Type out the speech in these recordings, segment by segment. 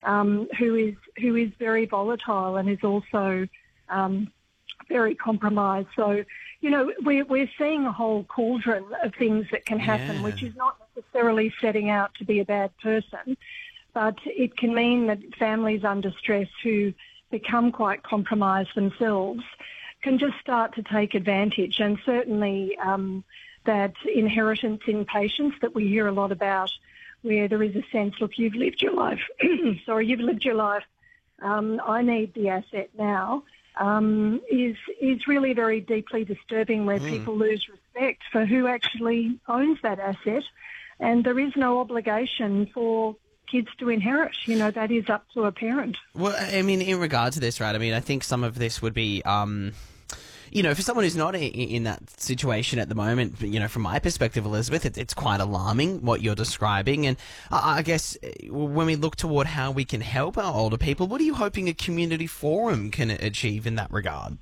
who is very volatile and is also very compromised. So, you know, we're seeing a whole cauldron of things that can happen, which is not necessarily setting out to be a bad person, but it can mean that families under stress who become quite compromised themselves can just start to take advantage. And certainly that inheritance in patients that we hear a lot about, where there is a sense, look, you've lived your life. Sorry, you've lived your life. I need the asset now. Is really very deeply disturbing, where people lose respect for who actually owns that asset, and there is no obligation for kids to inherit. You know, that is up to a parent. Well, I mean, in regard to this, right, I mean, I think some of this would be, you know, for someone who's not in that situation at the moment, you know, from my perspective, Elizabeth, it's quite alarming what you're describing. And I guess when we look toward how we can help our older people, what are you hoping a community forum can achieve in that regard?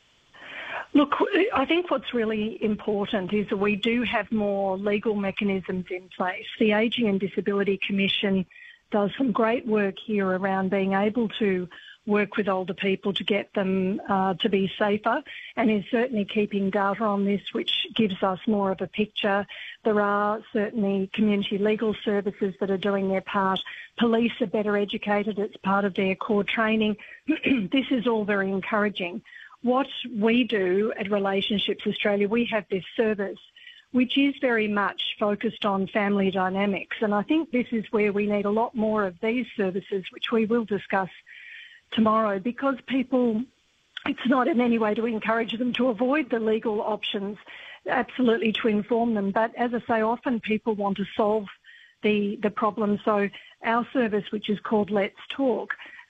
Look, I think what's really important is that we do have more legal mechanisms in place. The Ageing and Disability Commission does some great work here around being able to work with older people to get them to be safer, and is certainly keeping data on this, which gives us more of a picture. There are certainly community legal services that are doing their part. Police are better educated. It's part of their core training. This is all very encouraging. What we do at Relationships Australia, we have this service which is very much focused on family dynamics, and I think this is where we need a lot more of these services, which we will discuss tomorrow, because people, it's not in any way to encourage them to avoid the legal options, absolutely to inform them. But as I say, often people want to solve the problem. So our service, which is called Let's Talk,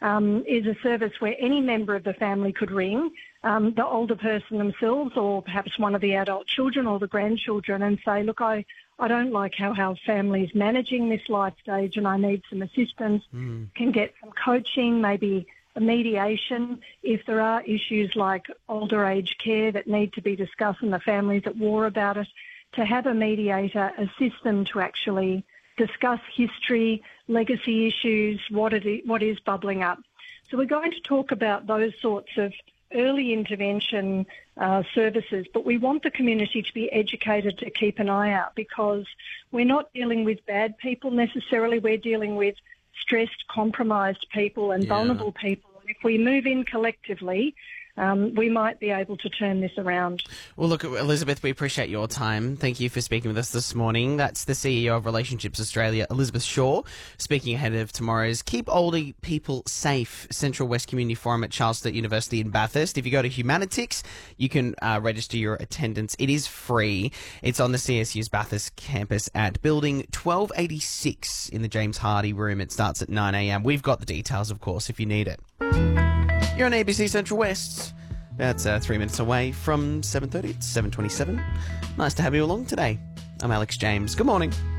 is a service where any member of the family could ring the older person themselves, or perhaps one of the adult children or the grandchildren, and say, look, I don't like how our family's managing this life stage and I need some assistance, can get some coaching, maybe a mediation if there are issues like older age care that need to be discussed and the families at war about it, to have a mediator assist them to actually discuss history, legacy issues, what is bubbling up. So we're going to talk about those sorts of early intervention services, but we want the community to be educated to keep an eye out, because we're not dealing with bad people necessarily, we're dealing with stressed, compromised people and vulnerable people. And if we move in collectively, we might be able to turn this around. Well, look, Elizabeth, we appreciate your time. Thank you for speaking with us this morning. That's the CEO of Relationships Australia, Elizabeth Shaw, speaking ahead of tomorrow's Keep Older People Safe Central West Community Forum at Charles Sturt University in Bathurst. If you go to Humanitix, you can register your attendance. It is free. It's on the CSU's Bathurst campus at Building 1286 in the James Hardy Room. It starts at 9 a.m. We've got the details, of course, if you need it. You're on ABC Central West. That's 3 minutes away from 7:30. It's 7:27. Nice to have you along today. I'm Alex James. Good morning.